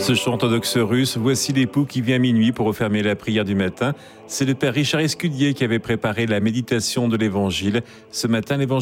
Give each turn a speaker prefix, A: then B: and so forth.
A: Ce chant orthodoxe russe, voici l'époux qui vient à minuit pour refermer la prière du matin. C'est le père Richard Escudier qui avait préparé la méditation de l'Évangile. Ce matin, l'Évangile